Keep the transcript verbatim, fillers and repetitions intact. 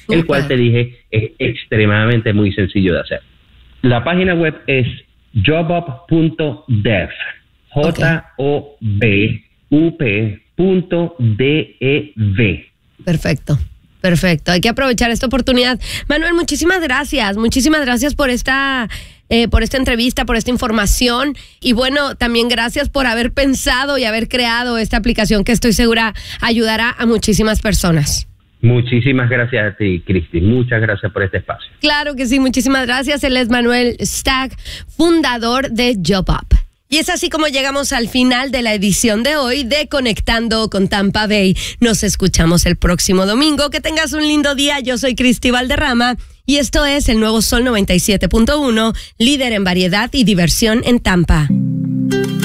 el okay. cual te dije es extremadamente muy sencillo de hacer. La página web es jobup punto dev, J O B U P punto D E V. Perfecto. Perfecto, hay que aprovechar esta oportunidad. Manuel, muchísimas gracias, muchísimas gracias por esta, eh, por esta entrevista, por esta información y bueno, también gracias por haber pensado y haber creado esta aplicación que estoy segura ayudará a muchísimas personas. Muchísimas gracias a ti, Cristi, muchas gracias por este espacio. Claro que sí, muchísimas gracias. Él es Manuel Stagg, fundador de Jobup. Y es así como llegamos al final de la edición de hoy de Conectando con Tampa Bay. Nos escuchamos el próximo domingo. Que tengas un lindo día. Yo soy Cristi Valderrama y esto es el nuevo Sol noventa y siete punto uno, líder en variedad y diversión en Tampa.